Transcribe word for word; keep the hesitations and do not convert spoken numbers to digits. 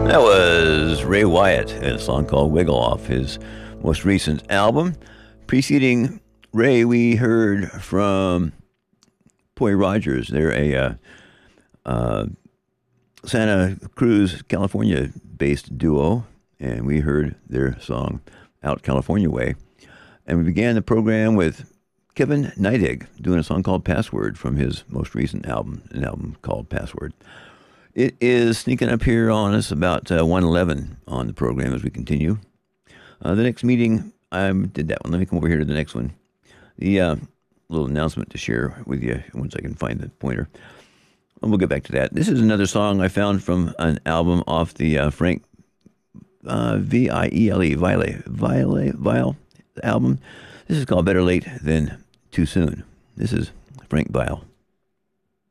That was Ray Wyatt and a song called Wiggle off his most recent album. Preceding Ray, we heard from Poy Rogers. They're a uh, uh, Santa Cruz, California-based duo, and we heard their song Out California Way. And we began the program with Kevin Neidig doing a song called Password from his most recent album, an album called Password. It is sneaking up here on us about uh, one eleven on the program as we continue. Uh, the next meeting, I did that one. Let me come over here to the next one. The uh, little announcement to share with you once I can find the pointer. And we'll get back to that. This is another song I found from an album off the uh, Frank uh, V I E L E, Vile, Vile, Vile album. This is called Better Late Than Too Soon. This is Frank Vile.